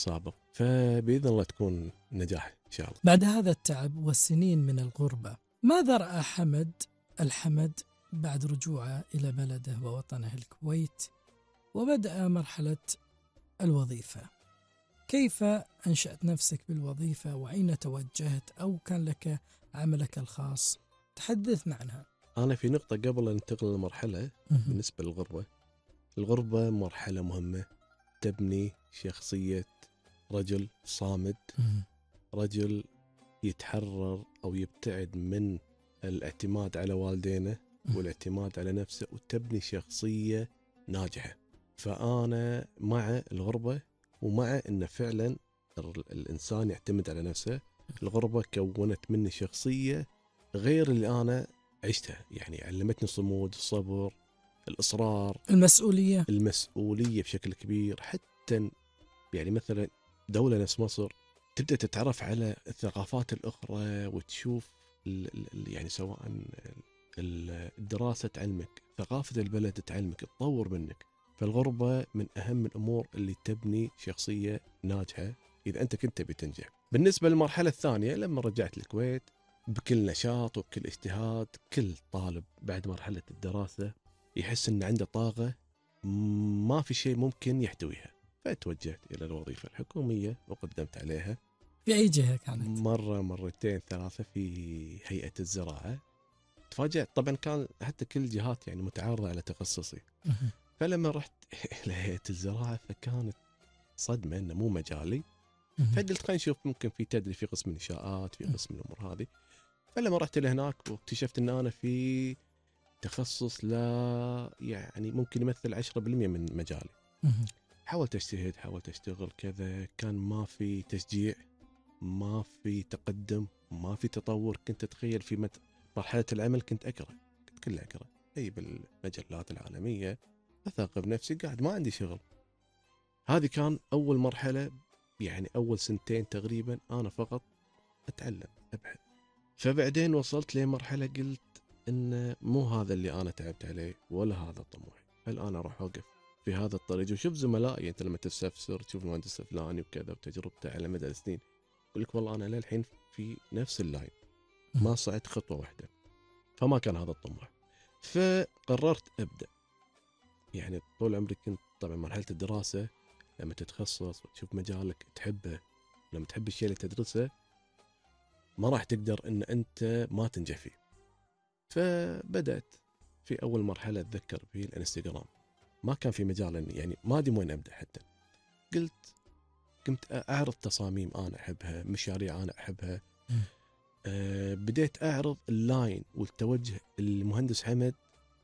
السابق، فبإذن الله تكون نجاح إن شاء الله. بعد هذا التعب والسنين من الغربة، ماذا رأى الحمد بعد رجوعه إلى بلده ووطنه الكويت وبدأ مرحلة الوظيفة؟ كيف أنشأت نفسك بالوظيفة وأين توجهت أو كان لك عملك الخاص؟ تحدثنا عنها. أنا في نقطة قبل أن ننتقل للمرحلة بالنسبة للغربة. الغربة مرحلة مهمة، تبني شخصية رجل صامد، رجل يتحرر أو يبتعد من الاعتماد على والدينه والاعتماد على نفسه، وتبني شخصية ناجحة. فأنا مع الغربة ومع أن فعلا الإنسان يعتمد على نفسه. الغربة كونت مني شخصية غير اللي أنا عشتها، يعني علمتني الصمود، الصبر، الإصرار، المسؤولية بشكل كبير. حتى يعني مثلا دولة نفس مصر تبدأ تتعرف على الثقافات الأخرى وتشوف يعني سواء الدراسة تعلمك، ثقافة البلد تعلمك، تطور منك. فالغربة من أهم الأمور اللي تبني شخصية ناجحة إذا أنت كنت بتنجح. بالنسبة للمرحلة الثانية لما رجعت الكويت بكل نشاط وبكل اجتهاد، كل طالب بعد مرحلة الدراسة يحس أن عنده طاقة ما في شيء ممكن يحتويها، فتوجهت إلى الوظيفة الحكومية وقدمت عليها. في أي جهة كانت؟ مرة مرتين ثلاثة في هيئة الزراعة. تفاجأت طبعا، كان حتى كل الجهات يعني متعارضة على تخصصي. فلما رحت إلى هيئة الزراعة فكانت صدمة إنه مو مجالي. فقلت خلينا نشوف ممكن في تدري في قسم الإنشاءات، في قسم الأمور هذه. فلما رحت لهناك واكتشفت إن أنا في تخصص لا يعني ممكن يمثل 10% من مجالي. حاولت أجتهد، حاولت أشتغل كذا، كان ما في تشجيع، ما في تقدم، ما في تطور. كنت أتخيل في مرحلة العمل كنت أقرأ، كنت كله أقرأ أي بالمجلات العالمية، أثاقب نفسي، قاعد ما عندي شغل. هذه كان أول مرحلة، يعني أول سنتين تقريبا أنا فقط أتعلم أبحث. فبعدين وصلت لمرحلة قلت إن مو هذا اللي أنا تعبت عليه ولا هذا طموحي. هل أنا أروح أوقف في هذا الطريق وشوف زملائي؟ أنت لما تستفسر تشوف المهندس الفلاني وكذا وتجربته على مدى السنين، يقول لك والله أنا للحين في نفس اللاين، ما صعدت خطوة واحدة. فما كان هذا الطموح. فقررت أبدأ. يعني طول عمري كنت طبعا مرحلة الدراسة لما تتخصص وتشوف مجالك تحبه، لما تحب الشيء اللي تدرسه ما راح تقدر ان انت ما تنجح فيه. فبدأت في اول مرحلة اتذكر في الانستغرام، ما كان في مجال يعني ما ادري وين ابدأ. حتى كنت اعرض تصاميم انا احبها، مشاريع انا احبها. بديت اعرض اللاين والتوجه المهندس حمد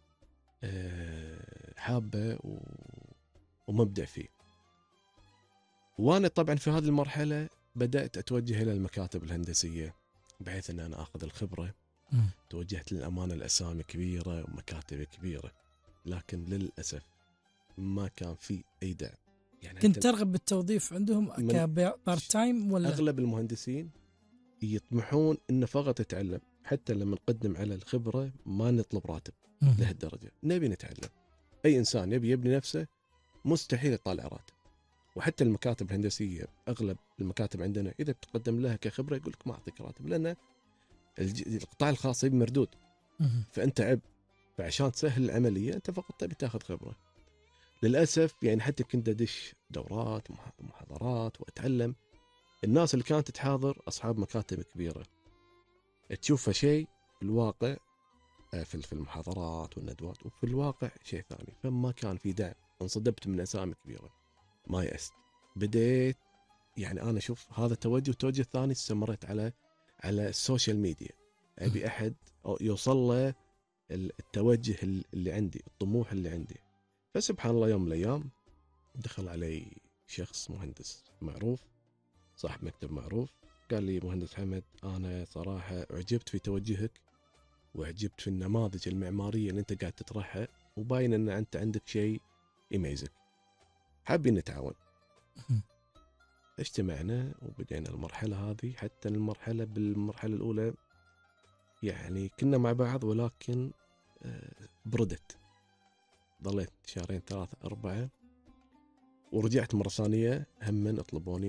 حابه ومبدع فيه. وانا طبعا في هذه المرحلة بدأت اتوجه الى المكاتب الهندسية بحيث ان انا اخذ الخبرة. توجهت للامانة الاسامي كبيرة ومكاتب كبيرة، لكن للاسف ما كان في اي دعم. يعني كنت ترغب بالتوظيف عندهم كبارت تايم ولا؟ اغلب المهندسين يطمحون انه فقط يتعلم، حتى لما نقدم على الخبرة ما نطلب راتب لهالدرجة. نبي نتعلم. اي انسان يبي يبني نفسه مستحيل يطالع راتب. وحتى المكاتب الهندسية أغلب المكاتب عندنا إذا بتقدم لها كخبرة يقول لك ما أعطيك راتب، لأن القطاع الخاص يبي مردود، فأنت عب. فعشان تسهل العملية أنت فقط تبي تاخذ خبرة. للأسف يعني حتى كنت أدش دورات ومحاضرات وأتعلم. الناس اللي كانت تحاضر أصحاب مكاتب كبيرة، تشوفها شيء في الواقع في المحاضرات والندوات، وفي الواقع شيء ثاني. فما كان في دعم، انصدمت من أسامي كبيرة، ما يأست. بديت يعني أنا أشوف هذا توجه ثاني، استمرت على السوشيال ميديا. أبي أحد يوصل له التوجه اللي عندي، الطموح اللي عندي. فسبحان الله يوم من الأيام دخل علي شخص مهندس معروف، صاحب مكتب معروف، قال لي مهندس حمد أنا صراحة أعجبت في توجهك وأعجبت في النماذج المعمارية اللي أنت قاعد تطرحها، وباين أن أنت عندك شيء يميزك، حابين نتعاون. اجتمعنا وبدأنا المرحلة هذه. حتى بالمرحلة الأولى يعني كنا مع بعض، ولكن بردت. ظليت 2 3 4 ورجعت مرة ثانية هم من اطلبوني